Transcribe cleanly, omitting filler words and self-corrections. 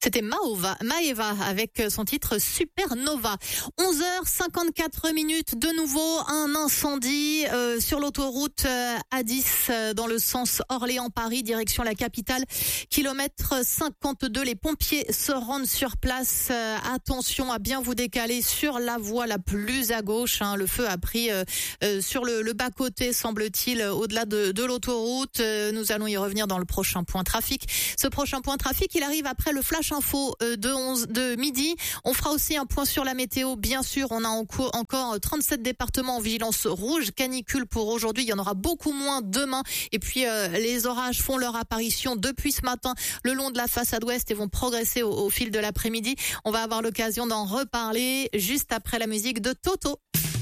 C'était Maeva avec son titre Supernova. 11h54 de nouveau, un incendie sur l'autoroute A10 dans le sens Orléans-Paris, direction la capitale, kilomètre 52. Les pompiers se rendent sur place. Attention à bien vous décaler sur la voie la plus à gauche. Le feu a pris sur le bas-côté, semble-t-il, au-delà de l'autoroute. Nous allons y revenir dans le prochain point trafic. Ce prochain point trafic, il arrive après le flash info de midi. On fera aussi un point sur la météo. Bien sûr, on a encore 37 départements en vigilance rouge, canicule pour aujourd'hui. Il y en aura beaucoup moins demain. Et puis, les orages font leur apparition depuis ce matin le long de la façade ouest et vont progresser au fil de l'après-midi. On va avoir l'occasion d'en reparler juste après la musique de Toto.